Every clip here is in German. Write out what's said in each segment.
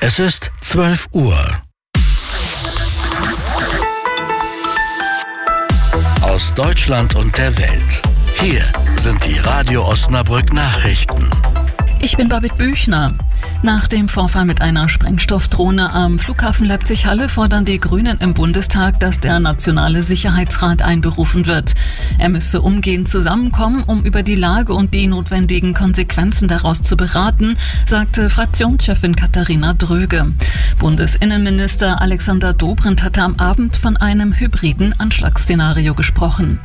Es ist 12 Uhr. Aus Deutschland und der Welt. Hier sind die Radio Osnabrück Nachrichten. Ich bin Babit Büchner. Nach dem Vorfall mit einer Sprengstoffdrohne am Flughafen Leipzig-Halle fordern die Grünen im Bundestag, dass der Nationale Sicherheitsrat einberufen wird. Er müsse umgehend zusammenkommen, um über die Lage und die notwendigen Konsequenzen daraus zu beraten, sagte Fraktionschefin Katharina Dröge. Bundesinnenminister Alexander Dobrindt hatte am Abend von einem hybriden Anschlagsszenario gesprochen.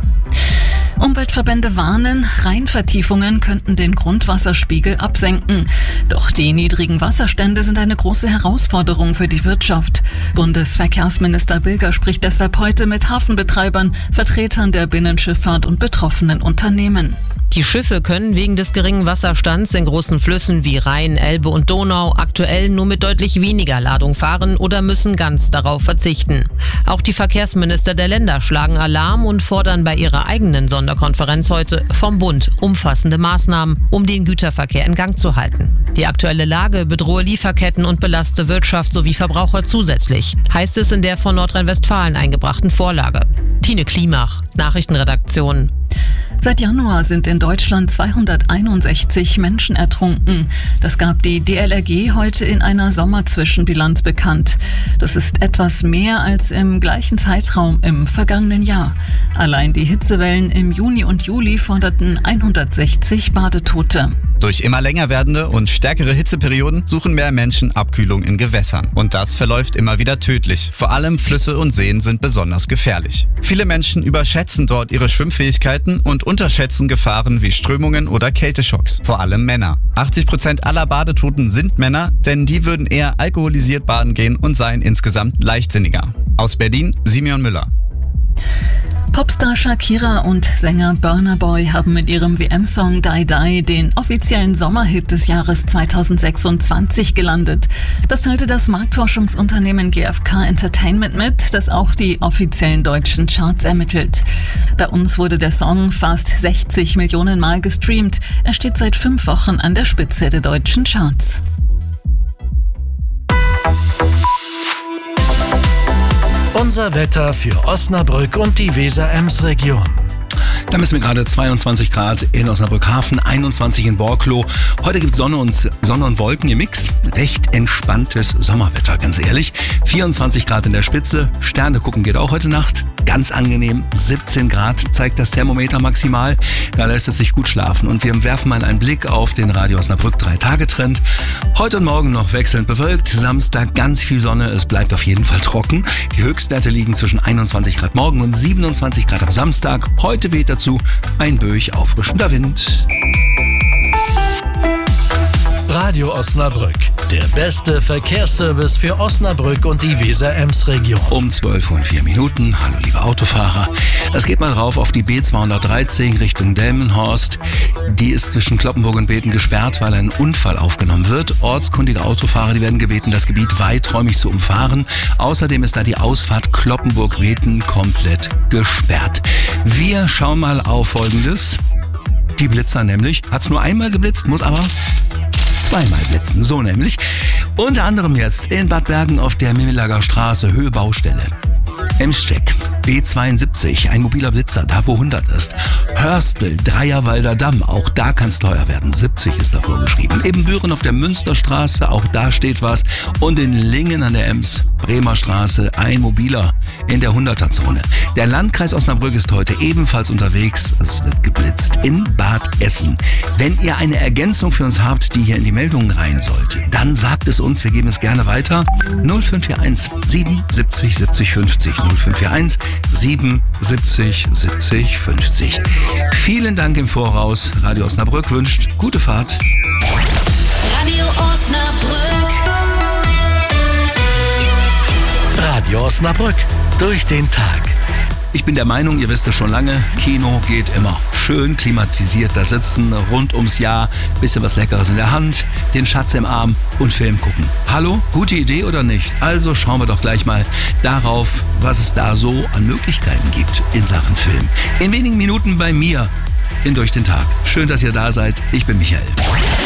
Umweltverbände warnen, Rheinvertiefungen könnten den Grundwasserspiegel absenken. Doch die niedrigen Wasserstände sind eine große Herausforderung für die Wirtschaft. Bundesverkehrsminister Bilger spricht deshalb heute mit Hafenbetreibern, Vertretern der Binnenschifffahrt und betroffenen Unternehmen. Die Schiffe können wegen des geringen Wasserstands in großen Flüssen wie Rhein, Elbe und Donau aktuell nur mit deutlich weniger Ladung fahren oder müssen ganz darauf verzichten. Auch die Verkehrsminister der Länder schlagen Alarm und fordern bei ihrer eigenen Sonderkonferenz heute vom Bund umfassende Maßnahmen, um den Güterverkehr in Gang zu halten. Die aktuelle Lage bedrohe Lieferketten und belaste Wirtschaft sowie Verbraucher zusätzlich, heißt es in der von Nordrhein-Westfalen eingebrachten Vorlage. Tine Klimach, Nachrichtenredaktion. Seit Januar sind in Deutschland 261 Menschen ertrunken. Das gab die DLRG heute in einer Sommerzwischenbilanz bekannt. Das ist etwas mehr als im gleichen Zeitraum im vergangenen Jahr. Allein die Hitzewellen im Juni und Juli forderten 160 Badetote. Durch immer länger werdende und stärkere Hitzeperioden suchen mehr Menschen Abkühlung in Gewässern. Und das verläuft immer wieder tödlich. Vor allem Flüsse und Seen sind besonders gefährlich. Viele Menschen überschätzen dort ihre Schwimmfähigkeiten und unterschätzen Gefahren wie Strömungen oder Kälteschocks. Vor allem Männer. 80% aller Badetoten sind Männer, denn die würden eher alkoholisiert baden gehen und seien insgesamt leichtsinniger. Aus Berlin, Simeon Müller. Popstar Shakira und Sänger Burna Boy haben mit ihrem WM-Song Die Die den offiziellen Sommerhit des Jahres 2026 gelandet. Das teilte das Marktforschungsunternehmen GfK Entertainment mit, das auch die offiziellen deutschen Charts ermittelt. Bei uns wurde der Song fast 60 Millionen Mal gestreamt. Er steht seit 5 Wochen an der Spitze der deutschen Charts. Unser Wetter für Osnabrück und die Weser-Ems-Region. Da messen wir gerade 22 Grad in Osnabrück-Hafen, 21 in Borklo. Heute gibt es Sonne und Wolken im Mix. Recht entspanntes Sommerwetter, ganz ehrlich. 24 Grad in der Spitze. Sterne gucken geht auch heute Nacht. Ganz angenehm. 17 Grad zeigt das Thermometer maximal. Da lässt es sich gut schlafen. Und wir werfen mal einen Blick auf den Radio Osnabrück 3-Tage-Trend. Heute und morgen noch wechselnd bewölkt. Samstag ganz viel Sonne. Es bleibt auf jeden Fall trocken. Die Höchstwerte liegen zwischen 21 Grad morgen und 27 Grad am Samstag. Heute weht dazu ein böig auffrischender Wind. Radio Osnabrück, der beste Verkehrsservice für Osnabrück und die Weser-Ems-Region. Um 12:04 Uhr. Hallo liebe Autofahrer. Es geht mal rauf auf die B213 Richtung Delmenhorst. Die ist zwischen Cloppenburg und Beten gesperrt, weil ein Unfall aufgenommen wird. Ortskundige Autofahrer, die werden gebeten, das Gebiet weiträumig zu umfahren. Außerdem ist da die Ausfahrt Cloppenburg-Beten komplett gesperrt. Wir schauen mal auf Folgendes. Die Blitzer nämlich. Hat's nur einmal geblitzt, muss aber zweimal blitzen, so nämlich. Unter anderem jetzt in Bad Bergen auf der Mimilager Straße, Höhe Baustelle. Emsteck, B72, ein mobiler Blitzer, da wo 100 ist. Hörstel, Dreierwalder Damm, auch da kann es teuer werden, 70 ist da vorgeschrieben. Ebenbüren auf der Münsterstraße, auch da steht was. Und in Lingen an der Ems, Bremer Straße, ein mobiler in der 100er-Zone. Der Landkreis Osnabrück ist heute ebenfalls unterwegs, es wird geblitzt in Bad Essen. Wenn ihr eine Ergänzung für uns habt, die hier in die Meldungen rein sollte, dann sagt es uns, wir geben es gerne weiter. 0541 77 70 50. 0541 77 70 50. Vielen Dank im Voraus. Radio Osnabrück wünscht gute Fahrt. Radio Osnabrück. Radio Osnabrück, durch den Tag. Ich bin der Meinung, ihr wisst es schon lange, Kino geht immer. Schön klimatisiert da sitzen, rund ums Jahr, bisschen was Leckeres in der Hand, den Schatz im Arm und Film gucken. Hallo, gute Idee oder nicht? Also schauen wir doch gleich mal darauf, was es da so an Möglichkeiten gibt in Sachen Film. In wenigen Minuten bei mir in Durch den Tag. Schön, dass ihr da seid. Ich bin Michael.